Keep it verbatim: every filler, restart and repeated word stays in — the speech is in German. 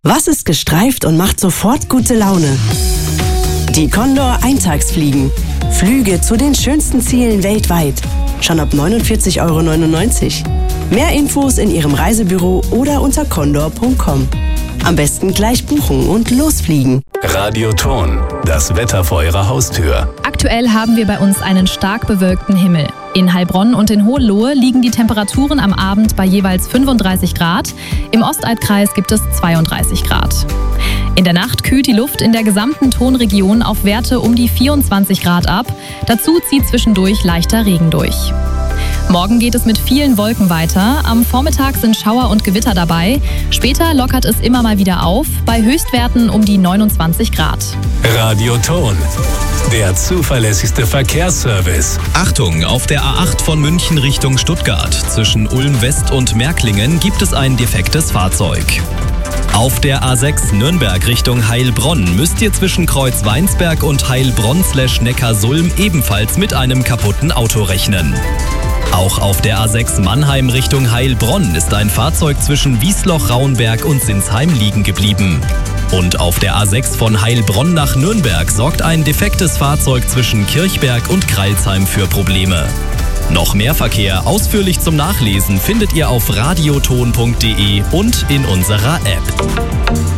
Was ist gestreift und macht sofort gute Laune? Die Condor Eintagsfliegen. Flüge zu den schönsten Zielen weltweit. Schon ab neunundvierzig Euro neunundneunzig. Mehr Infos in Ihrem Reisebüro oder unter condor punkt com. Am besten gleich buchen und losfliegen. Radioton, das Wetter vor Ihrer Haustür. Aktuell haben wir bei uns einen stark bewölkten Himmel. In Heilbronn und in Hohenlohe liegen die Temperaturen am Abend bei jeweils fünfunddreißig Grad. Im Ostalbkreis gibt es zweiunddreißig Grad. In der Nacht kühlt die Luft in der gesamten Tonregion auf Werte um die vierundzwanzig Grad ab. Dazu zieht zwischendurch leichter Regen durch. Morgen geht es mit vielen Wolken weiter. Am Vormittag sind Schauer und Gewitter dabei. Später lockert es immer mal wieder auf, bei Höchstwerten um die neunundzwanzig Grad. Radioton, der zuverlässigste Verkehrsservice. Achtung, auf der A acht von München Richtung Stuttgart. Zwischen Ulm West und Märklingen gibt es ein defektes Fahrzeug. Auf der A sechs Nürnberg Richtung Heilbronn müsst ihr zwischen Kreuz Weinsberg und Heilbronn slash Neckarsulm ebenfalls mit einem kaputten Auto rechnen. Auch auf der A sechs Mannheim Richtung Heilbronn ist ein Fahrzeug zwischen Wiesloch-Rauenberg und Sinsheim liegen geblieben. Und auf der A sechs von Heilbronn nach Nürnberg sorgt ein defektes Fahrzeug zwischen Kirchberg und Kreilsheim für Probleme. Noch mehr Verkehr ausführlich zum Nachlesen findet ihr auf radioton punkt de und in unserer App.